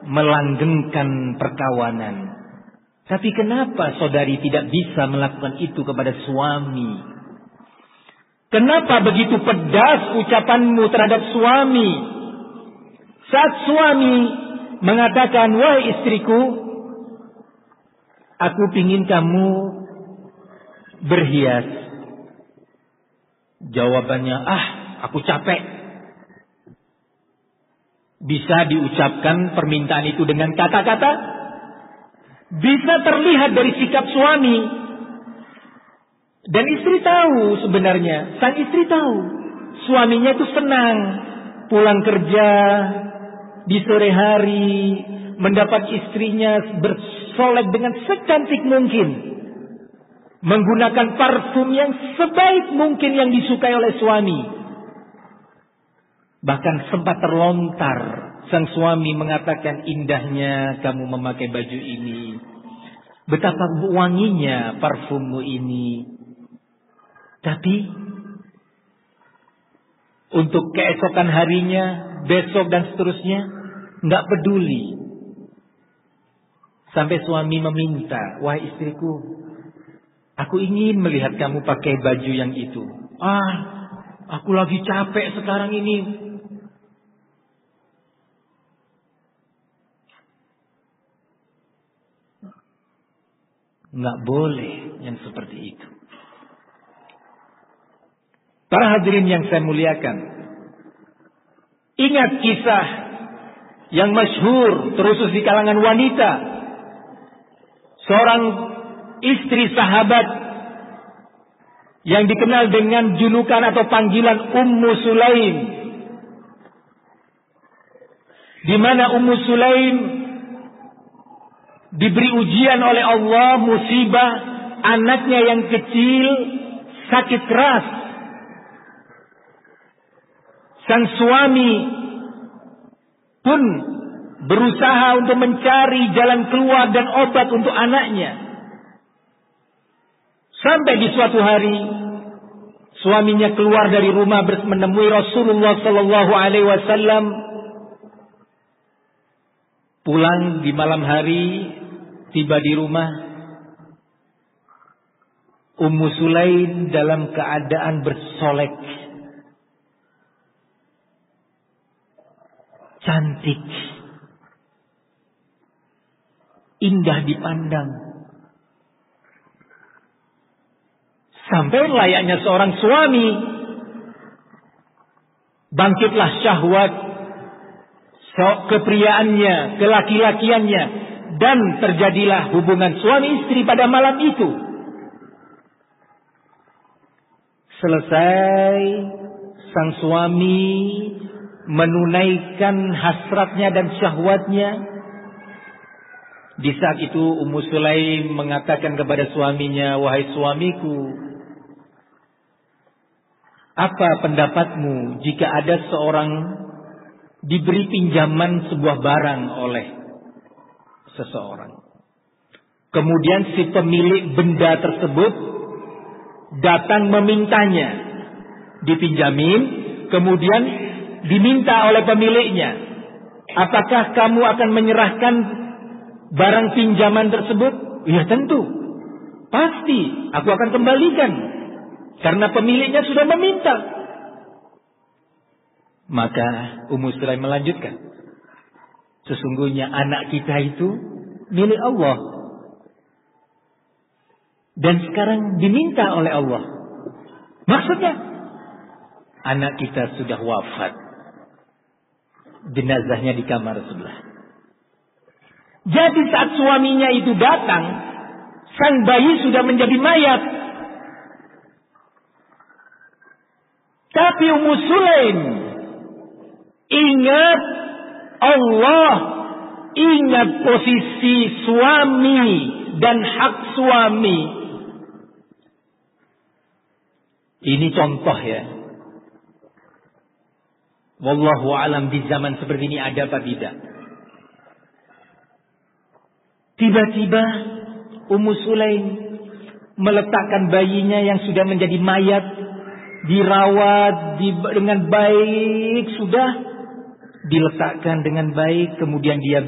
melanggengkan perkawanan. Tapi kenapa saudari tidak bisa melakukan itu kepada suami? Kenapa begitu pedas ucapanmu terhadap suami? Saat suami mengatakan, wahai istriku, aku pingin kamu berhias. Jawabannya, aku capek. Bisa diucapkan permintaan itu dengan kata-kata. Bisa terlihat dari sikap suami. Dan istri tahu sebenarnya. Sang istri tahu. Suaminya itu senang. Pulang kerja di sore hari. Mendapat istrinya bersolek dengan secantik mungkin. Menggunakan parfum yang sebaik mungkin yang disukai oleh suami. Bahkan sempat terlontar. Sang suami mengatakan, indahnya kamu memakai baju ini. Betapa wanginya parfummu ini. Tapi untuk keesokan harinya, besok dan seterusnya, nggak peduli. Sampai suami meminta, wahai istriku, aku ingin melihat kamu pakai baju yang itu. Aku lagi capek sekarang ini. Nggak boleh yang seperti itu. Para hadirin yang saya muliakan, ingat kisah yang masyhur terusus di kalangan wanita. Seorang istri sahabat yang dikenal dengan julukan atau panggilan Ummu Sulaim, di mana Ummu Sulaim diberi ujian oleh Allah, musibah, anaknya yang kecil sakit keras. Sang suami pun berusaha untuk mencari jalan keluar dan obat untuk anaknya. Sampai di suatu hari suaminya keluar dari rumah menemui Rasulullah sallallahu alaihi wasallam. Pulang di malam hari, tiba di rumah, Ummu Sulaim dalam keadaan bersolek, cantik, indah dipandang. Sampai layaknya seorang suami, bangkitlah syahwat kepriaannya, kelaki-lakiannya, dan terjadilah hubungan suami istri pada malam itu. Selesai, sang suami menunaikan hasratnya dan syahwatnya. Di saat itu Ummu Sulaim mengatakan kepada suaminya, wahai suamiku, apa pendapatmu jika ada seorang diberi pinjaman sebuah barang oleh seseorang, kemudian si pemilik benda tersebut datang memintanya dipinjamin, kemudian diminta oleh pemiliknya, apakah kamu akan menyerahkan barang pinjaman tersebut? Ya tentu, pasti aku akan kembalikan karena pemiliknya sudah meminta. Maka Ummu Sulaim melanjutkan, sesungguhnya anak kita itu milik Allah, dan sekarang diminta oleh Allah. Maksudnya anak kita sudah wafat, jenazahnya di kamar sebelah. Jadi saat suaminya itu datang, sang bayi sudah menjadi mayat. Tapi Ummu Sulaim ingat Allah, ingat posisi suami dan hak suami. Ini contoh ya. Wallahu alam di zaman seperti ini ada apa tidak. Tiba-tiba Ummu Sulaim meletakkan bayinya yang sudah menjadi mayat, dirawat dengan baik, sudah diletakkan dengan baik, kemudian dia